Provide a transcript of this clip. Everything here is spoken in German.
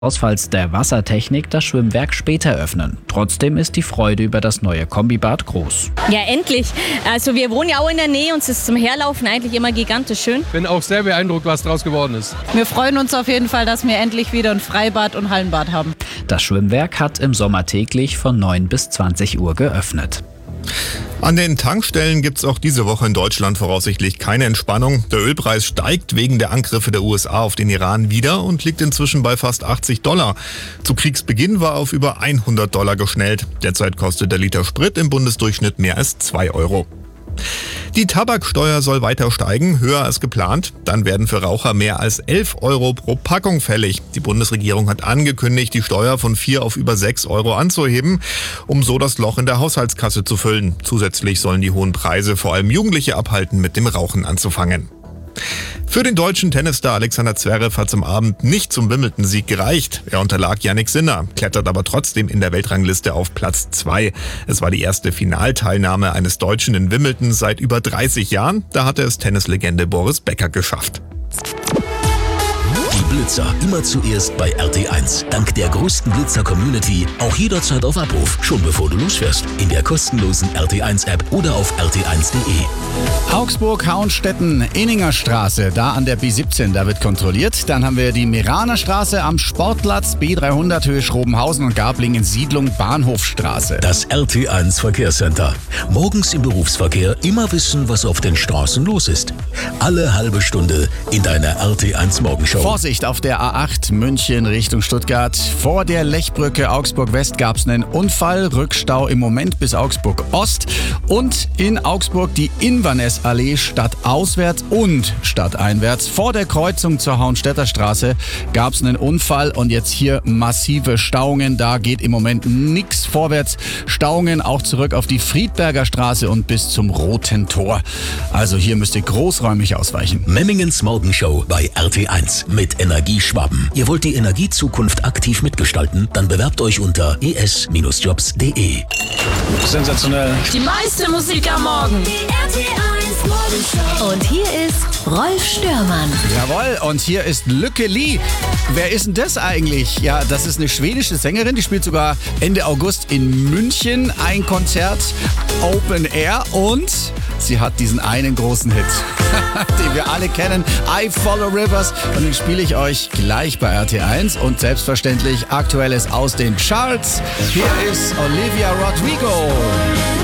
Ausfalls der Wassertechnik das Schwimmwerk später öffnen. Trotzdem ist die Freude über das neue Kombibad groß. Ja, endlich. Also wir wohnen ja auch in der Nähe und es ist zum Herlaufen eigentlich immer gigantisch schön. Bin auch sehr beeindruckt, was draus geworden ist. Wir freuen uns auf jeden Fall, dass wir endlich wieder ein Freibad und Hallenbad haben. Das Schwimmwerk hat im Sommer täglich von 9 bis 20 Uhr geöffnet. An den Tankstellen gibt's auch diese Woche in Deutschland voraussichtlich keine Entspannung. Der Ölpreis steigt wegen der Angriffe der USA auf den Iran wieder und liegt inzwischen bei fast $80. Zu Kriegsbeginn war er auf über $100 geschnellt. Derzeit kostet der Liter Sprit im Bundesdurchschnitt mehr als 2 Euro. Die Tabaksteuer soll weiter steigen, höher als geplant. Dann werden für Raucher mehr als 11 Euro pro Packung fällig. Die Bundesregierung hat angekündigt, die Steuer von 4 auf über 6 Euro anzuheben, um so das Loch in der Haushaltskasse zu füllen. Zusätzlich sollen die hohen Preise vor allem Jugendliche abhalten, mit dem Rauchen anzufangen. Für den deutschen Tennisstar Alexander Zverev hat zum Abend nicht zum Wimbledon-Sieg gereicht. Er unterlag Jannik Sinner, klettert aber trotzdem in der Weltrangliste auf Platz 2. Es war die erste Finalteilnahme eines Deutschen in Wimbledon seit über 30 Jahren. Da hatte es Tennislegende Boris Becker geschafft. Die Blitzer immer zuerst bei RT1. Dank der größten Blitzer-Community auch jederzeit auf Abruf, schon bevor du losfährst. In der kostenlosen RT1-App oder auf rt1.de. Augsburg-Hauenstetten, Inninger Straße, da an der B17, da wird kontrolliert. Dann haben wir die Meraner Straße am Sportplatz, B300 Höhe Schrobenhausen und Garblingen Siedlung Bahnhofstraße. Das RT1 Verkehrscenter. Morgens im Berufsverkehr immer wissen, was auf den Straßen los ist. Alle halbe Stunde in deiner RT1 Morgenshow. Vorsicht auf der A8 München Richtung Stuttgart. Vor der Lechbrücke Augsburg West gab es einen Unfall. Rückstau im Moment bis Augsburg Ost. Und in Augsburg die Inverness-Allee stadtauswärts und stadteinwärts. Vor der Kreuzung zur Hauenstädter Straße gab es einen Unfall und jetzt hier massive Stauungen. Da geht im Moment nichts vorwärts. Stauungen auch zurück auf die Friedberger Straße und bis zum Roten Tor. Also hier müsst ihr großräumig ausweichen. Memmingens Morgenshow bei RT1 mit Energieschwaben. Ihr wollt die Energiezukunft aktiv mitgestalten? Dann bewerbt euch unter es-jobs.de. Sensationell. Die meiste Musik am Morgen. Die RT1 Morgenshow. Und hier ist Rolf Störmann. Jawohl, und hier ist Lücke Lee. Wer ist denn das eigentlich? Ja, das ist eine schwedische Sängerin, die spielt sogar Ende August in München ein Konzert, Open Air, und sie hat diesen einen großen Hit, den wir alle kennen, I Follow Rivers, und den spiele ich euch gleich bei RT1 und selbstverständlich Aktuelles aus den Charts. Hier ist Olivia Rodrigo.